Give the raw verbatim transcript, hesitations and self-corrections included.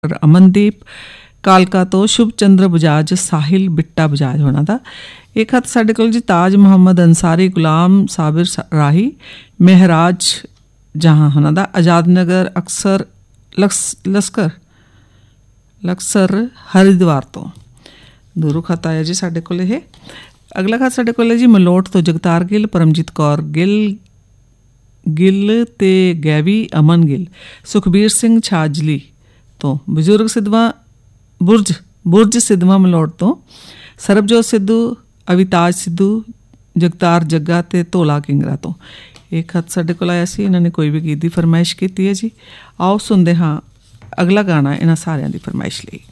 ਅਮਨਦੀਪ ਕਾਲਕਾ ਤੋਂ, ਸ਼ੁਭ ਚੰਦਰ ਬਜਾਜ, ਸਾਹਿਲ ਬਿੱਟਾ ਬਜਾਜ ਹੋਣਾ ਦਾ। ਇਹ ਖਤ ਸਾਡੇ ਕੋਲ ਜੀ ਤਾਜ ਮੁਹੰਮਦ ਅੰਸਾਰੀ, ਗੁਲਾਮ ਸਾਬਿਰ ਰਾਹੀ, ਮਹਿਰਾਜ ਜਹਾਂ ਹੋਣਾ ਦਾ, ਆਜ਼ਾਦ ਨਗਰ ਅਕਸਰ ਲਕਸ ਲਸਕਰ ਲਕਸਰ ਹਰਿਦੁਆਰ ਤੋਂ ਦੂਰੋਂ ਖਤ ਆਇਆ ਜੀ ਸਾਡੇ ਕੋਲ। ਇਹ ਅਗਲਾ ਖਤ ਸਾਡੇ ਕੋਲ ਹੈ ਜੀ ਮਲੋਟ ਤੋਂ ਜਗਤਾਰ ਗਿੱਲ, ਪਰਮਜੀਤ ਕੌਰ ਗਿੱਲ ਗਿੱਲ ਤੇ ਗੈਵੀ ਅਮਨ ਗਿੱਲ, ਸੁਖਬੀਰ ਸਿੰਘ ਛਾਜਲੀ ਤੋਂ, ਬਜ਼ੁਰਗ ਸਿੱਧਵਾਂ ਬੁਰਜ ਬੁਰਜ ਸਿੱਧਵਾਂ ਮਲੋਟ ਤੋਂ, ਸਰਬਜੋਤ ਸਿੱਧੂ, ਅਵਿਤਾਜ ਸਿੱਧੂ, ਜਗਤਾਰ ਜੱਗਾ ਤੇ ਧੋਲਾ ਕਿੰਗਰਾ ਤੋਂ। ਇਹ ਖਤ ਸਾਡੇ ਕੋਲ ਆਇਆ ਸੀ। ਇਹਨਾਂ ਨੇ ਕੋਈ ਵੀ ਗੀਤ ਦੀ ਫਰਮਾਇਸ਼ ਕੀਤੀ ਹੈ ਜੀ। ਆਓ ਸੁਣਦੇ ਹਾਂ ਅਗਲਾ ਗਾਣਾ ਇਹਨਾਂ ਸਾਰਿਆਂ ਦੀ ਫਰਮਾਇਸ਼ ਲਈ।